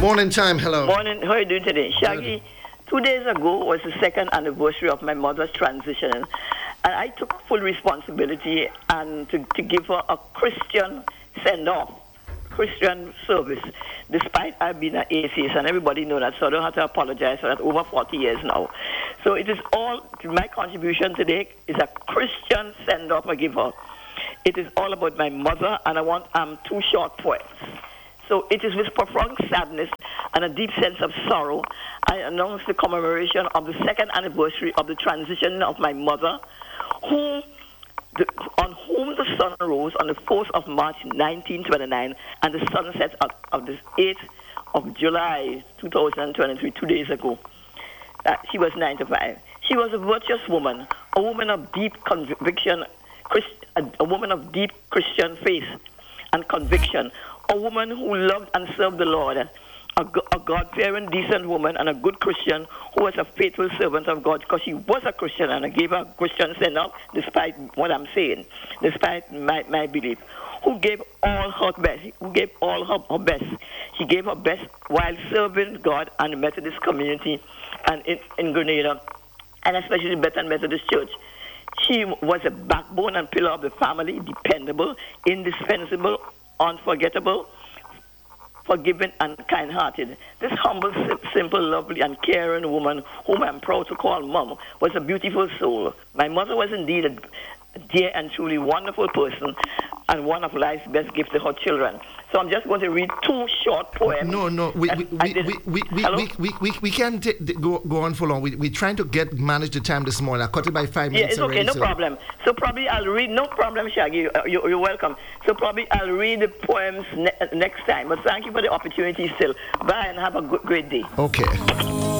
Morning time, hello. Morning, how are you doing today? Shaggy, 2 days ago was the second anniversary of my mother's transition. And I took full responsibility and to give her a Christian send-off, Christian service, despite I've been an atheist, and everybody knows that, so I don't have to apologize for that, over 40 years now. So it is all, my contribution today is a Christian send-off I give her. It is all about my mother, and I want 2 short poems. So it is with profound sadness and a deep sense of sorrow, I announce the commemoration of the second anniversary of the transition of my mother, on whom the sun rose on the 4th of March 1929 and the sun set of the 8th of July 2023, 2 days ago. She was 95. She was a virtuous woman, a woman of deep conviction, a woman of deep Christian faith and conviction, a woman who loved and served the Lord, a God-fearing, decent woman, and a good Christian who was a faithful servant of God, because she was a Christian, and I gave her a Christian send-off, despite what I'm saying, despite my belief, who gave all her best, her best. She gave her best while serving God and the Methodist community and in Grenada, and especially Bethel Methodist Church. She was a backbone and pillar of the family, dependable, indispensable, unforgettable, forgiving, and kind-hearted. This humble, simple, lovely, and caring woman, whom I'm proud to call Mom, was a beautiful soul. My mother was indeed a dear and truly wonderful person, and one of life's best gifts to her children. So I'm just going to read 2 short poems. No, we can't go on for long. We're trying to manage the time this morning. I cut it by 5 minutes. Yeah, it's okay, already, no problem. So probably I'll read, no problem, Shaggy, you're welcome. So probably I'll read the poems next time. But thank you for the opportunity still. Bye and have a great day. Okay.